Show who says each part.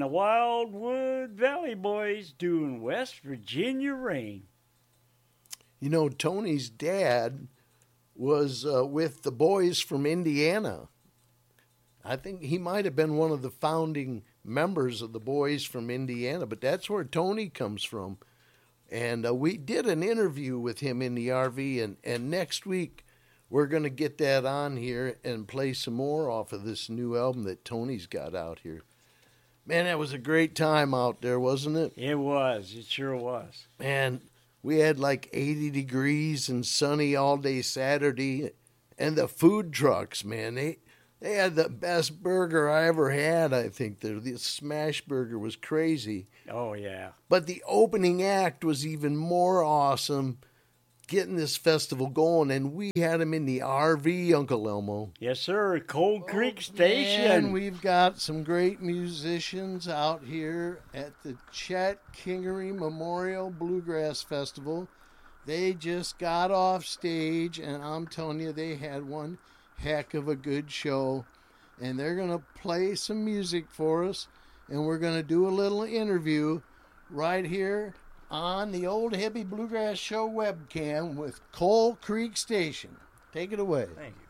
Speaker 1: the Wildwood Valley Boys doing West Virginia Rain.
Speaker 2: You know, Tony's dad was with the boys from Indiana. I think he might have been one of the founding members of the boys from Indiana, but that's where Tony comes from. And we did an interview with him in the RV, and next week we're going to get that on here and play some more off of this new album that Tony's got out here. Man, that was a great time out there, wasn't it?
Speaker 1: It was. It sure was.
Speaker 2: Man, we had like 80 degrees and sunny all day Saturday. And the food trucks, man, they had the best burger I ever had, I think. The smash burger was crazy.
Speaker 1: Oh, yeah.
Speaker 2: But the opening act was even more awesome, getting this festival going. And we had him in the RV, Uncle Elmo.
Speaker 1: Yes, sir. Cold Creek Station.
Speaker 2: And we've got some great musicians out here at the Chet Kingery Memorial Bluegrass Festival. They just got off stage, and I'm telling you, they had one heck of a good show. And they're going to play some music for us, and we're going to do a little interview right here on the Old Heavy Bluegrass Show webcam with Coal Creek Station. Take it away.
Speaker 1: Thank you.